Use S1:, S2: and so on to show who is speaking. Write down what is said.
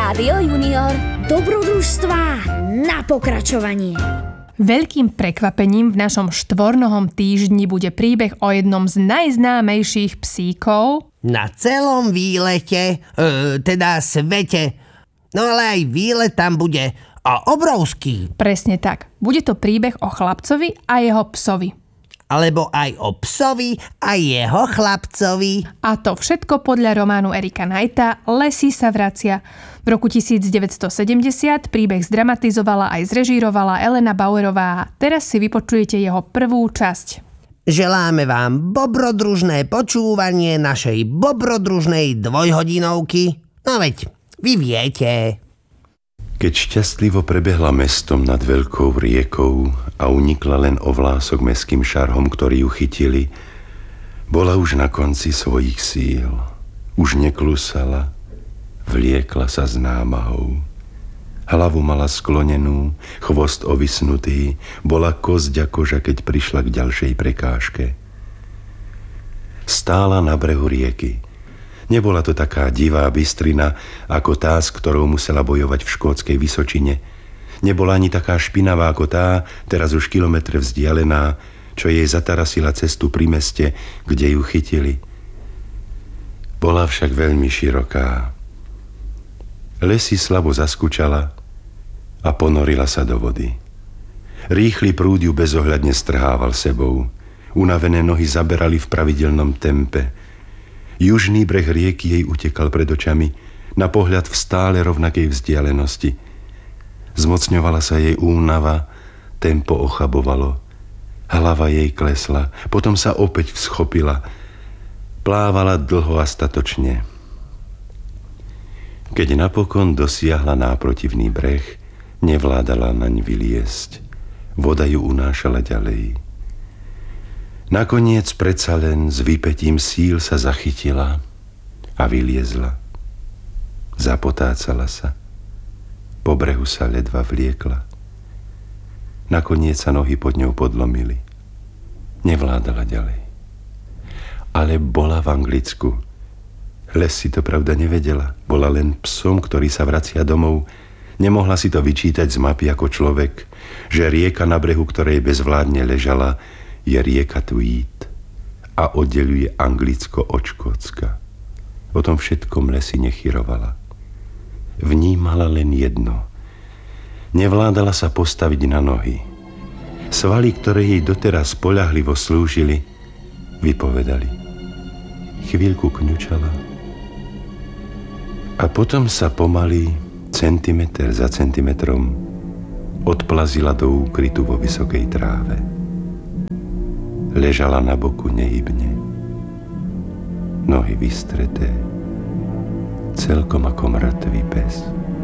S1: Rádio Junior.
S2: Dobrodružstvá na pokračovanie.
S3: Veľkým prekvapením v našom štvornohom týždni bude príbeh o jednom z najznámejších psíkov
S4: na celom výlete, teda svete. No ale aj výlet tam bude a obrovský.
S3: Presne tak. Bude to príbeh o chlapcovi a jeho psovi.
S4: Alebo aj o psovi a jeho chlapcovi.
S3: A to všetko podľa románu Erika Knighta Lesy sa vracia. V roku 1970 príbeh zdramatizovala aj zrežírovala Elena Bauerová. Teraz si vypočujete jeho prvú časť.
S4: Želáme vám bobrodružné počúvanie našej bobrodružnej dvojhodinovky. No veď, vy viete.
S5: Keď šťastlivo prebehla mestom nad veľkou riekou a unikla len o vlások mestským šarhom, ktorí ju chytili, bola už na konci svojich síl. Už neklusala, vliekla sa s námahou. Hlavu mala sklonenú, chvost ovisnutý, bola kosť a koža, keď prišla k ďalšej prekážke. Stála na brehu rieky. Nebola to taká divá bystrina, ako tá, s ktorou musela bojovať v škótskej Vysočine. Nebola ani taká špinavá ako tá, teraz už kilometre vzdialená, čo jej zatarasila cestu pri meste, kde ju chytili. Bola však veľmi široká. Lesy slabo zaskučala a ponorila sa do vody. Rýchly prúd ju bezohľadne strhával sebou. Unavené nohy zaberali v pravidelnom tempe. Južný breh rieky jej utekal pred očami, na pohľad v stále rovnakej vzdialenosti. Zmocňovala sa jej únava, tempo ochabovalo. Hlava jej klesla, potom sa opäť vzchopila. Plávala dlho a statočne. Keď napokon dosiahla náprotivný breh, nevládala naň vyliesť. Voda ju unášala ďalej. Nakoniec predsa len s vypätím síl sa zachytila a vyliezla. Zapotácala sa. Po brehu sa ledva vliekla. Nakoniec sa nohy pod ňou podlomili. Nevládala ďalej. Ale bola v Anglicku. Les si to pravda nevedela. Bola len psom, ktorý sa vracia domov. Nemohla si to vyčítať z mapy ako človek, že rieka, na brehu ktorej bezvládne ležala, je rieka Tweed a oddeľuje Anglicko od Škótska. O tom všetkom Lesy nechyrovala. Vnímala len jedno. Nevládala sa postaviť na nohy. Svaly, ktoré jej doteraz spoľahlivo slúžili, vypovedali. Chvíľku kňučala a potom sa pomaly, centimeter za centimetrom, odplazila do úkrytu vo vysokej tráve. Ležala na boku nehybne, nohy vystreté, celkom ako mŕtvý pes.